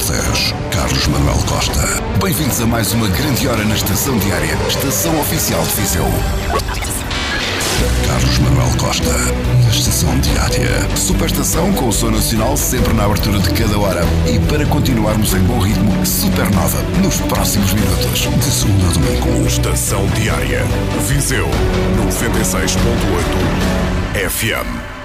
10, Carlos Manuel Costa. Bem-vindos a mais uma grande hora na Estação Diária, Estação Oficial de Viseu. Carlos Manuel Costa, na Estação Diária. Superestação com o som nacional sempre na abertura de cada hora. E para continuarmos em bom ritmo, Supernova, nos próximos minutos. De segunda a domingo. Estação Diária. Viseu 96.8 FM.